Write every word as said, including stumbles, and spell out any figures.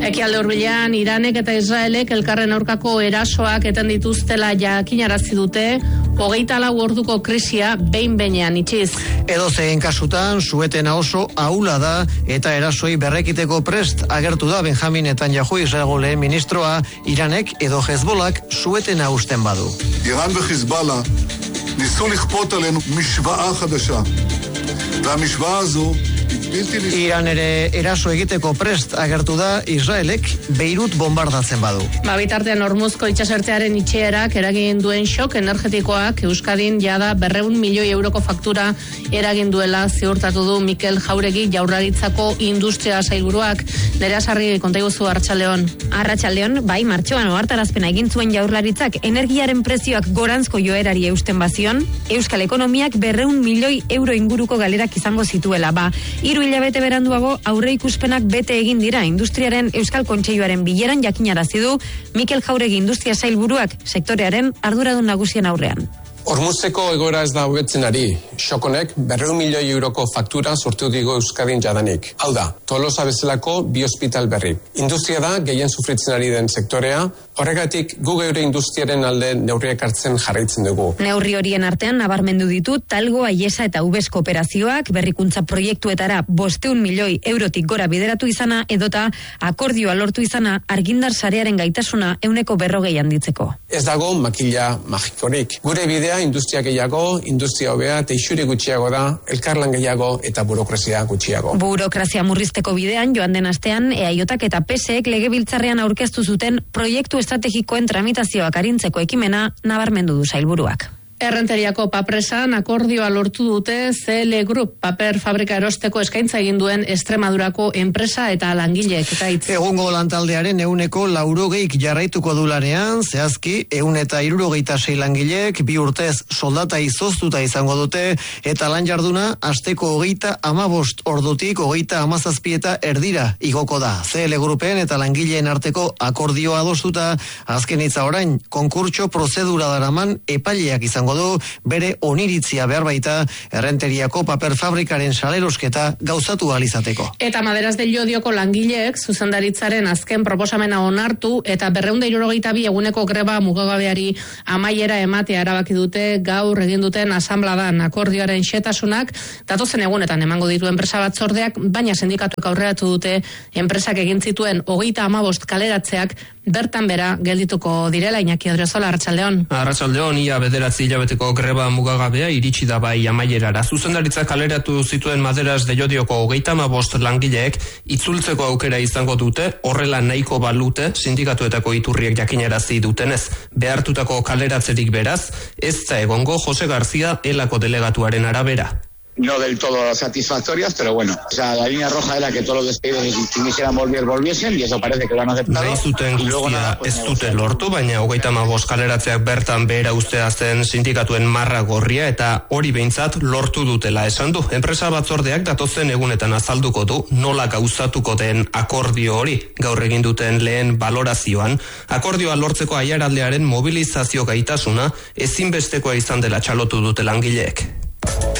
Ekialde hurbilean Iranek eta Israelek elkarren aurkako erasoak eten dituztela jakinarazi dute, hogeita lau orduko krisia behin-behinean itxiz. Edozein kasutan, suetena oso ahula da eta erasoi berrekiteko prest agertu da Benjamin Netanyahu Israelgo lehen ministroa, Iranek edo Hezbolak suetena usten badu. Iran וחזבאללה ניסו לכפות עלינו משוואה חדשה. והמשוואה הזו Iran ere eraso egiteko prest agertu da Israelek Beirut bombardatzen badu. Ba, bitartean Hormuzko itsasertzearen itxierak eragin duen xok energetikoak Euskadin jada berrehun milioi euroko faktura eragin duela ziurtatu du Mikel Jauregi Jaurlaritzako industria sailburuak. Nerea Sarri kontaiguzu Arratsaldeon. Arratsaldeon, bai, martxoan ohartarazpena egin zuen Jaurlaritzak energiaren prezioak goranzko joerari eusten bazion, Euskal ekonomiak berrehun milioi euro inguruko galerak izango zituela. Ba, hiru hilabete beranduago aurre ikuspenak bete egin dira industriaren Euskal Kontseiluaren bileran jakinarazi du Mikel Jauregi industria sailburuak sektorearen arduradun nagusien aurrean. Hormuzeko egoera ez da hobetzen ari. Xokonek berrehun milioi euroko faktura sortu digo Euskadin jadanik. Hau da, Tolosa bezalako bi ospital berri. Industria da gehien sufritzen ari den sektorea, horregatik gu geure industriaren alde neurriak hartzen jarraitzen dugu. Neurri horien artean nabarmendu ditu Talgo, Aiesa eta Ubes kooperazioak berrikuntza proiektuetara bosteun milioi eurotik gora bideratu izana edota akordioa lortu izana argindar sarearen gaitasuna ehuneko berrogei handitzeko. Ez dago makila magikorik. Gure bidea industria gehiago, industria hobea, teixuri gutxiago da, elkarlan gehiago eta burokrazia gutxiago. Burokrazia murrizteko bidean joan den astean E A J ak eta P S ek legebiltzarrean aurkeztu zuten proiektu estrategikoen tramitazioak arintzeko ekimena nabarmendu du sailburuak. Errenteriako papresan akordioa lortu dute C L Group paper fabrika erosteko eskaintza egin duen Extremadurako enpresa eta langileek. Egungo lantaldearen ehuneko laurogeik jarraituko du lanean, zehazki ehun eta hirurogeita sei langileek bi urtez soldata izoztuta izango dute eta lan jarduna asteko hogeita hamabost ordutik hogeita hamazazpi eta erdira igoko da. C L Groupen eta langileen arteko akordioa adostuta, azken hitza orain konkurtso prozedura daraman epaileak izango du bere oniritzia behar baita Errenteriako paper fabrikaren salerosketa gauzatu alizateko. Eta Maderas del Llodioko langileek zuzendaritzaren azken proposamena onartu eta berrehun eta hirurogeita bi eguneko greba mugagabeari amaiera ematea erabaki dute gaur egin duten asanbladan. Akordioaren xetasunak datozen egunetan emango ditu enpresa batzordeak, baina sindikatuek aurreratu dute enpresak egin zituen hogeita hamabost kaleratzeak bertan bera geldituko direla. Iñaki Odriozola, Arratsaldeon. Arratsaldeon, ia bederatzi hilabeteko greba mugagabea iritsi da bai amaierara. Zuzendaritza kaleratu zituen Maderas de Llodioko hogeita hamabost langileek itzultzeko aukera izango dute, horrela nahiko balute sindikatuetako iturriek jakinarazi dutenez. Behartutako kaleratzerik beraz, ez da egongo Jose García elako delegatuaren arabera. No del todo satisfactorias, pero bueno, o sea, la línea roja era que todos los despedidos que quisieran volver volviesen y eso parece que lo han aceptado. Nahi zuten guztia ez dute lortu, baina hogeita hamabost kaleratzeak bertan behera ustea zen sindikatuen marra gorria eta hori behintzat lortu dutela esan du. Enpresa batzordeak datozen egunetan azalduko du nola gauzatuko den akordio hori. Gaur egin duten lehen balorazioan, akordioa lortzeko aiaraldearen mobilizazio gaitasuna ezinbestekoa izan dela txalotu dute langileek.